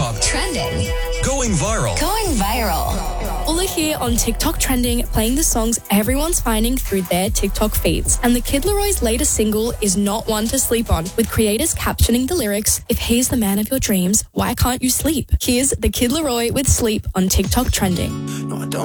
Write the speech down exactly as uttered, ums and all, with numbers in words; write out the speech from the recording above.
TikTok. Trending. Going viral. Going viral. All are here on TikTok Trending, playing the songs everyone's finding through their TikTok feeds. And the Kid Leroy's latest single is not one to sleep on, with creators captioning the lyrics, "If he's the man of your dreams, why can't you sleep?" Here's the Kid Leroy with Sleep on TikTok Trending. No, I don't